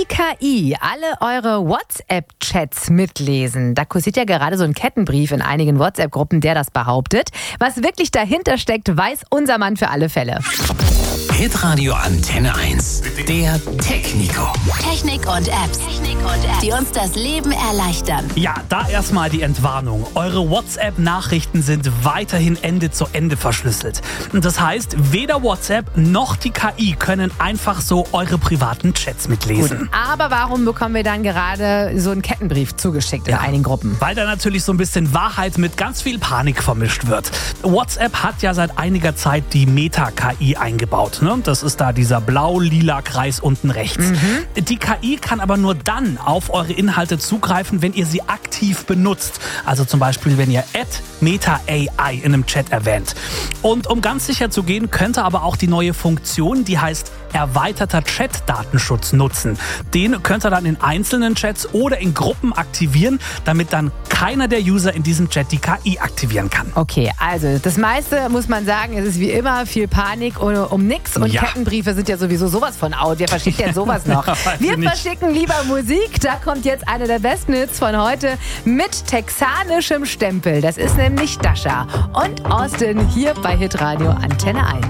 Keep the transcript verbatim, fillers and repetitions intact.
K I alle eure WhatsApp-Chats mitlesen? Da kursiert ja gerade so ein Kettenbrief in einigen WhatsApp-Gruppen, der das behauptet. Was wirklich dahinter steckt, weiß unser Mann für alle Fälle. Hitradio Antenne eins. Der Technico. Technik und Apps, Technik und Apps, die uns das Leben erleichtern. Ja, da erstmal die Entwarnung. Eure WhatsApp-Nachrichten sind weiterhin Ende zu Ende verschlüsselt. Und das heißt, weder WhatsApp noch die K I können einfach so eure privaten Chats mitlesen. Gut, aber warum bekommen wir dann gerade so einen Kettenbrief zugeschickt in Ja, einigen Gruppen? Weil da natürlich so ein bisschen Wahrheit mit ganz viel Panik vermischt wird. WhatsApp hat ja seit einiger Zeit die Meta-K I eingebaut. Ne? Das ist da dieser blau-lila Kreis unten rechts. Mhm. Die K I kann aber nur dann auf eure Inhalte zugreifen, wenn ihr sie aktiv benutzt. Also zum Beispiel, wenn ihr at Meta A I in einem Chat erwähnt. Und um ganz sicher zu gehen, könnte aber auch die neue Funktion, die heißt erweiterter Chat-Datenschutz nutzen. Den könnt ihr dann in einzelnen Chats oder in Gruppen aktivieren, damit dann keiner der User in diesem Chat die K I aktivieren kann. Okay, also das meiste muss man sagen, es ist wie immer viel Panik um, um nix und Ja. Kettenbriefe sind ja sowieso sowas von out. Wer verschickt denn sowas noch? Ja, weiß Wir ich nicht. verschicken lieber Musik. Da kommt jetzt einer der besten Hits von heute mit texanischem Stempel. Das ist nämlich Dasha und Austin hier bei Hitradio Antenne eins.